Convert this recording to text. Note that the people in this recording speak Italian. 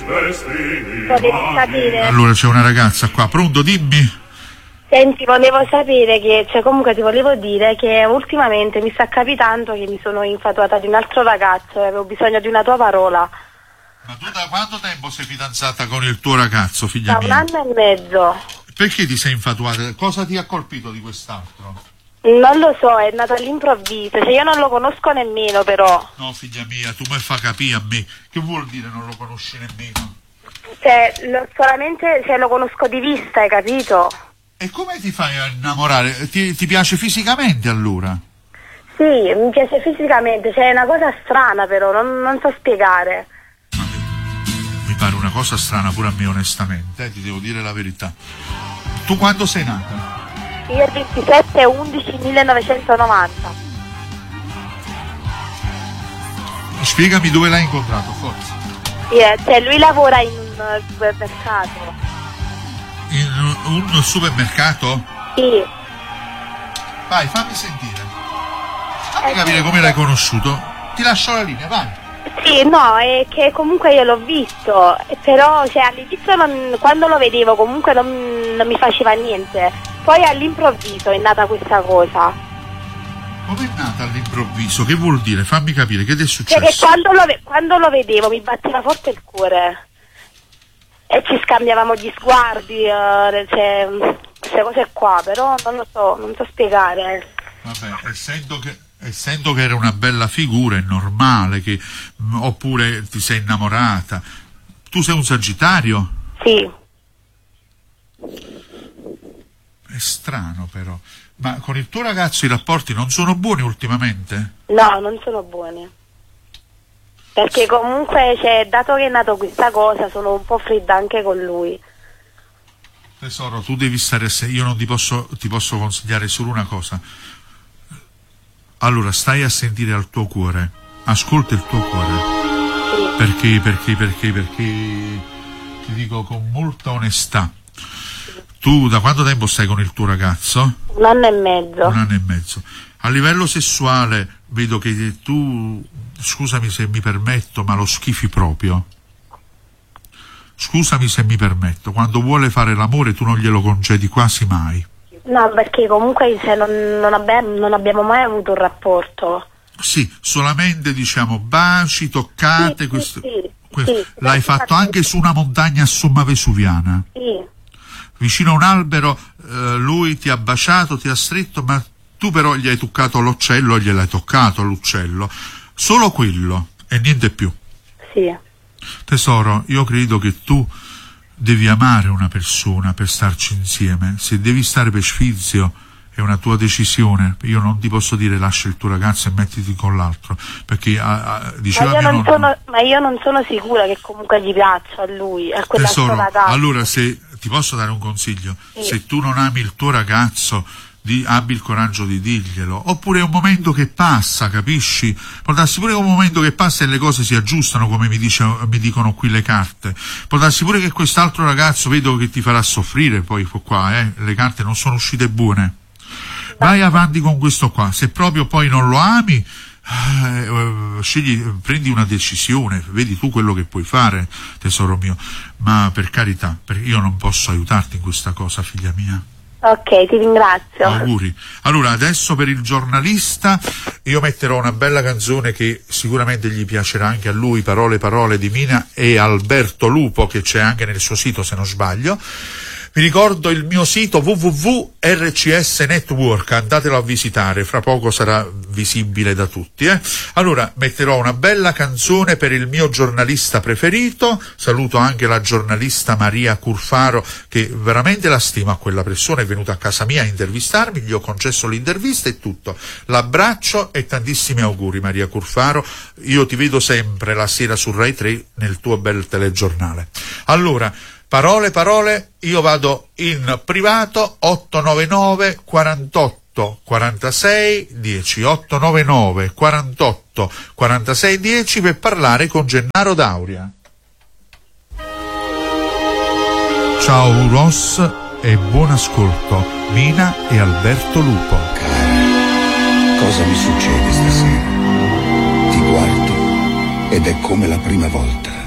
Volevo sapere. Allora c'è una ragazza qua, pronto, dimmi. Senti, volevo sapere che, cioè comunque ti volevo dire che ultimamente mi sta capitando che mi sono infatuata di un altro ragazzo e avevo bisogno di una tua parola. Ma tu da quanto tempo sei fidanzata con il tuo ragazzo, figlia Da mia? un anno e mezzo. Perché ti sei infatuata? Cosa ti ha colpito di quest'altro? Non lo so, è nato all'improvviso, cioè io non lo conosco nemmeno però. No, figlia mia, tu mi fai capire a me. Che vuol dire non lo conosci nemmeno? Cioè, solamente lo conosco di vista, hai capito? E come ti fai a innamorare? Ti piace fisicamente allora? Sì, mi piace fisicamente, cioè è una cosa strana però, non so spiegare. Mi pare una cosa strana pure a me onestamente, ti devo dire la verità. Tu quando sei nata? Io il 27/11/1990. Spiegami dove l'hai incontrato, forza. Cioè lui lavora in un supermercato. In un supermercato? Sì. Vai, fammi sentire. Fammi capire come l'hai conosciuto. Ti lascio la linea, vai. Sì, no, è che comunque io l'ho visto, però cioè, all'inizio quando lo vedevo comunque non mi faceva niente. Poi all'improvviso è nata questa cosa. Come è nata all'improvviso? Che vuol dire? Fammi capire, che ti è successo? Cioè che quando lo vedevo mi batteva forte il cuore. E ci scambiavamo gli sguardi, cioè, queste cose qua, però non lo so, non so spiegare. Vabbè, essendo che era una bella figura, è normale che... Oppure ti sei innamorata. Tu sei un Sagittario? Sì. È strano però. Ma con il tuo ragazzo i rapporti non sono buoni ultimamente? No, non sono buoni. Perché comunque, cioè, dato che è nato questa cosa, sono un po' fredda anche con lui. Tesoro, tu devi stare io non ti posso consigliare solo una cosa. Allora, stai a sentire al tuo cuore. Ascolta il tuo cuore. Sì. Perché ti dico con molta onestà. Tu da quanto tempo stai con il tuo ragazzo? 1 anno e mezzo. 1 anno e mezzo. A livello sessuale vedo che tu, scusami se mi permetto, ma lo schifi proprio. Scusami se mi permetto, quando vuole fare l'amore tu non glielo concedi quasi mai. No, perché comunque non abbiamo mai avuto un rapporto. Sì, solamente diciamo baci, toccate, Sì, questo, sì, questo. sì. L'hai fatto anche su una montagna a Somma Vesuviana. Sì. Vicino a un albero, lui ti ha baciato, ti ha stretto, ma tu però gli hai toccato l'uccello, gliel'hai toccato l'uccello. Solo quello e niente più. Sì. Tesoro, io credo che tu devi amare una persona per starci insieme. Se devi stare per sfizio è una tua decisione. Io non ti posso dire lascia il tuo ragazzo e mettiti con l'altro, perché diceva ma io non sono sicura che comunque gli piaccia a lui, a quell'altro Tesoro, ragazzo. allora se ti posso dare un consiglio, sì. Se tu non ami il tuo ragazzo, abbi il coraggio di dirglielo, oppure è un momento che passa, capisci? Può darsi pure che è un momento che passa e le cose si aggiustano, come mi dicono qui le carte. Può darsi pure che quest'altro ragazzo vedo che ti farà soffrire, poi qua, le carte non sono uscite buone. Vai avanti con questo qua, se proprio poi non lo ami, prendi una decisione, vedi tu quello che puoi fare, tesoro mio, ma per carità, io non posso aiutarti in questa cosa, figlia mia. Ok, ti ringrazio. Auguri. Allora, adesso per il giornalista io metterò una bella canzone che sicuramente gli piacerà anche a lui, Parole parole di Mina e Alberto Lupo, che c'è anche nel suo sito se non sbaglio. Vi ricordo il mio sito www.rcs Network, andatelo a visitare, fra poco sarà visibile da tutti. Allora metterò una bella canzone per il mio giornalista preferito, saluto anche la giornalista Maria Curfaro, che veramente la stimo a quella persona, è venuta a casa mia a intervistarmi, gli ho concesso l'intervista e tutto. L'abbraccio e tantissimi auguri Maria Curfaro, io ti vedo sempre la sera su Rai 3 nel tuo bel telegiornale. Allora, parole, io vado in privato 899 48 46 10 899 48 46 10 per parlare con Gennaro Dauria. Ciao Ross e buon ascolto, Mina e Alberto Lupo. Cara, cosa mi succede stasera? Ti guardo ed è come la prima volta.